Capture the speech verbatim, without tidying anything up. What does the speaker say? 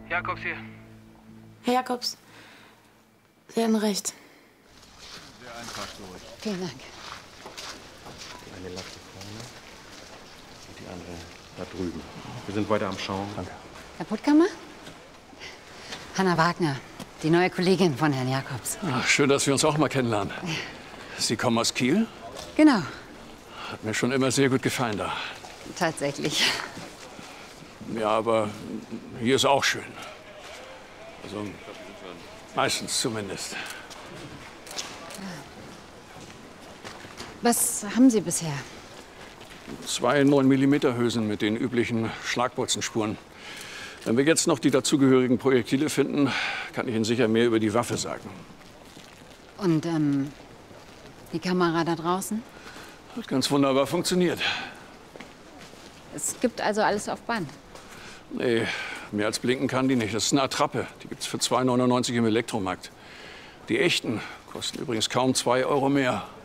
Jakobs hier. Herr Jakobs, Sie haben recht. Sehr einfach durch. Vielen Dank. Die eine Latte vorne und die andere da drüben. Wir sind weiter am Schauen. Danke. Herr Puttkammer? Hanna Wagner, die neue Kollegin von Herrn Jakobs. Ach, schön, dass wir uns auch mal kennenlernen. Sie kommen aus Kiel? Genau, Hat mir schon immer sehr gut gefallen da. tatsächlich. Ja, aber hier ist auch schön. Also meistens zumindest. Was haben Sie bisher? Zwei neun Millimeter Hülsen mit den üblichen Schlagbolzenspuren. Wenn wir jetzt noch die dazugehörigen Projektile finden, kann ich Ihnen sicher mehr über die Waffe sagen. Und ähm, die Kamera da draußen? Hat ganz wunderbar funktioniert. Es gibt also alles auf Band. Nee, mehr als blinken kann die nicht. Das ist eine Attrappe. Die gibt's für zwei neunundneunzig im Elektromarkt. Die echten kosten übrigens kaum zwei Euro mehr.